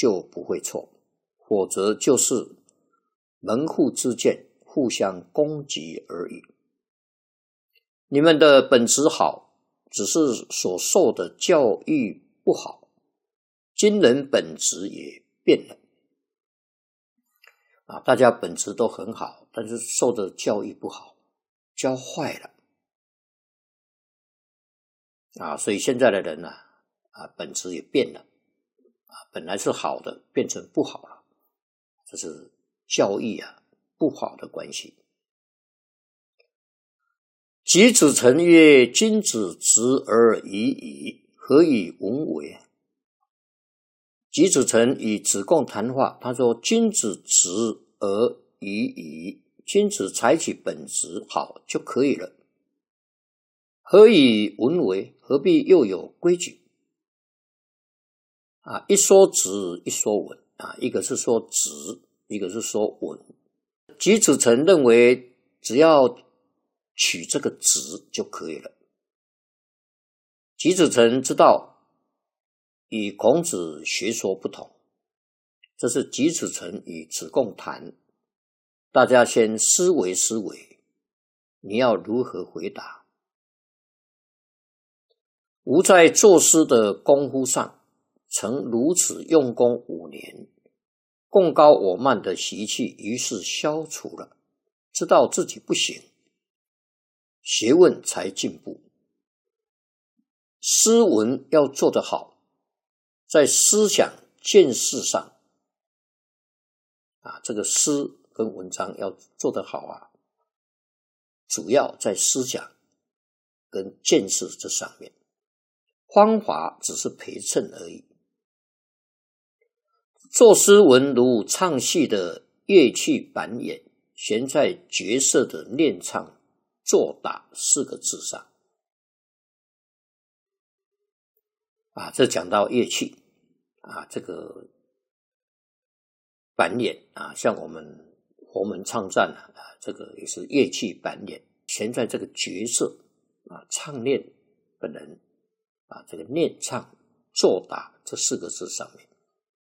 就不会错，否则就是门户之见，互相攻击而已。你们的本质好，只是所受的教育不好，今人本质也变了。大家本质都很好，但是受的教育不好，教坏了。所以现在的人本质也变了。本来是好的，变成不好了。这是教育不好的关系。己子成曰：君子直而已矣，何以文为？己子成与子贡谈话，他说君子直而已矣，君子采取本质好就可以了，何以文为？何必又有规矩？一说直，一说文一个是说直，一个是说文。己子成认为只要取这个直就可以了。己子成知道与孔子学说不同，这是己子成与子贡谈，大家先思维，你要如何回答？吾在作诗的功夫上曾如此用功5年，共高我慢的习气于是消除了，知道自己不行，学问才进步。诗文要做得好，在思想见识上这个诗跟文章要做得好主要在思想跟见识这上面，方法只是陪衬而已。作诗文如唱戏的乐器板眼，悬在角色的念唱作打4个字上这讲到乐器这个板眼像我们佛门唱赞这个也是乐器板眼，悬在这个角色唱念的人这个念唱作打这4个字上面。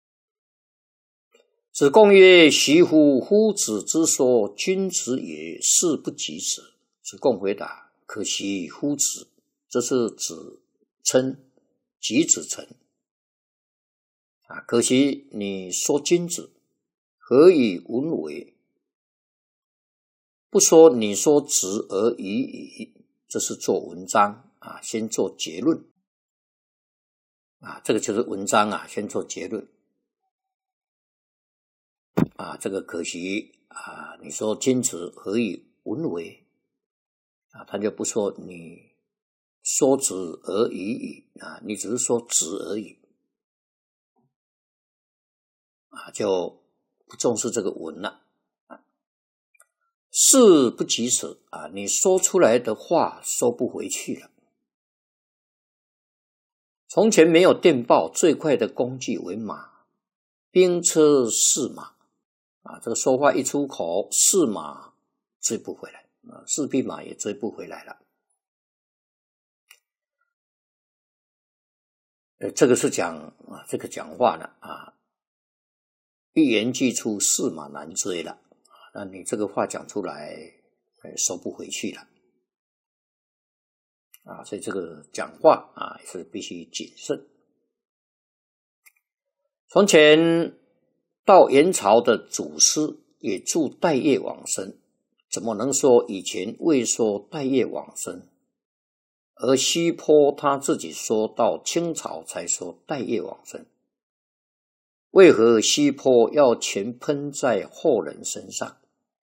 子贡曰：惜乎！夫子之说，君子也，是不及此。子贡回答：可惜夫子，这是子称己子成可惜你说君子，何以文为？不说你说直而已矣，这是做文章先做结论这个就是文章先做结论这个可惜你说君子何以文为他就不说你说直而已矣你只是说直而已就不重视这个文了事不及此你说出来的话收不回去了。从前没有电报，最快的工具为马，兵车4马这个说话一出口，4马追不回来4匹马也追不回来了这个是讲这个讲话呢一言既出，4马难追了那你这个话讲出来收不回去了所以这个讲话是必须谨慎。从前到元朝的祖师也祝待业往生，怎么能说以前未说待业往生？而西坡他自己说到清朝才说待业往生，为何西坡要全喷在后人身上？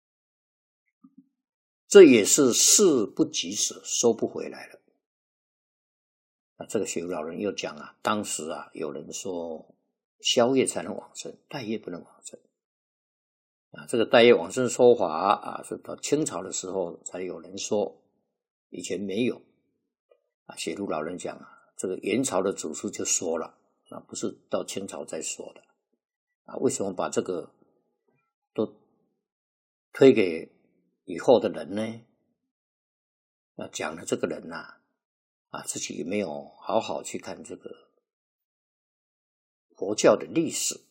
这也是事不及时，收不回来了。这个学老人又讲当时有人说宵夜才能往生，待业不能往生这个待业往生说法是到清朝的时候才有人说，以前没有写入老人讲这个元朝的祖师就说了不是到清朝再说的为什么把这个都推给以后的人呢？讲的这个人自己没有好好去看这个佛教的历史